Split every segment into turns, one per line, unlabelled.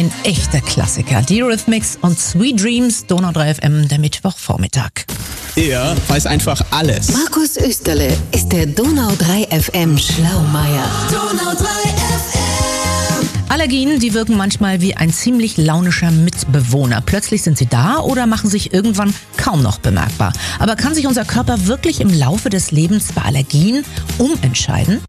Ein echter Klassiker. Die Eurythmics und Sweet Dreams, Donau 3 FM, der Mittwochvormittag.
Er weiß einfach alles.
Markus Österle ist der Donau 3 FM Schlaumeier.
Donau 3 FM.
Allergien, die wirken manchmal wie ein ziemlich launischer Mitbewohner. Plötzlich sind sie da oder machen sich irgendwann kaum noch bemerkbar. Aber kann sich unser Körper wirklich im Laufe des Lebens bei Allergien umentscheiden?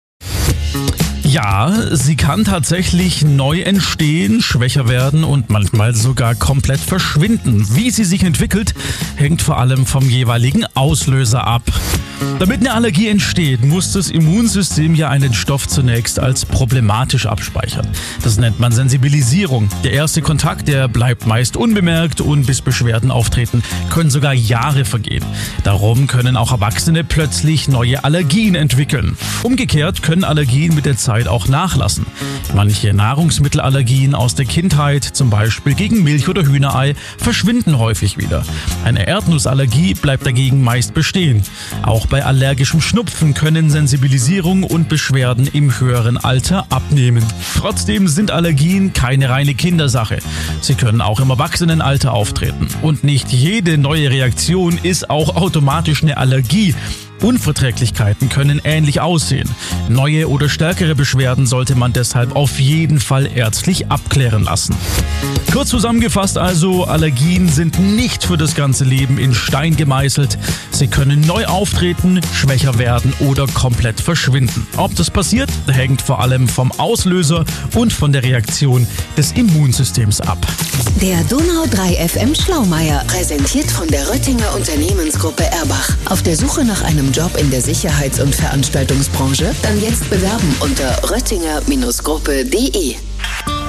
Ja, sie kann tatsächlich neu entstehen, schwächer werden und manchmal sogar komplett verschwinden. Wie sie sich entwickelt, hängt vor allem vom jeweiligen Auslöser ab. Damit eine Allergie entsteht, muss das Immunsystem ja einen Stoff zunächst als problematisch abspeichern. Das nennt man Sensibilisierung. Der erste Kontakt, der bleibt meist unbemerkt und bis Beschwerden auftreten, können sogar Jahre vergehen. Darum können auch Erwachsene plötzlich neue Allergien entwickeln. Umgekehrt können Allergien mit der Zeit auch nachlassen. Manche Nahrungsmittelallergien aus der Kindheit, zum Beispiel gegen Milch oder Hühnerei, verschwinden häufig wieder. Eine Erdnussallergie bleibt dagegen meist bestehen. Auch bei allergischem Schnupfen können Sensibilisierung und Beschwerden im höheren Alter abnehmen. Trotzdem sind Allergien keine reine Kindersache. Sie können auch im Erwachsenenalter auftreten. Und nicht jede neue Reaktion ist auch automatisch eine Allergie. Unverträglichkeiten können ähnlich aussehen. Neue oder stärkere Beschwerden sollte man deshalb auf jeden Fall ärztlich abklären lassen. Kurz zusammengefasst also, Allergien sind nicht für das ganze Leben in Stein gemeißelt. Sie können neu auftreten, schwächer werden oder komplett verschwinden. Ob das passiert, hängt vor allem vom Auslöser und von der Reaktion des Immunsystems ab.
Der Donau 3 FM Schlaumeier, präsentiert von der Röttinger Unternehmensgruppe Erbach. Auf der Suche nach einem Job in der Sicherheits- und Veranstaltungsbranche? Dann jetzt bewerben unter röttinger-gruppe.de.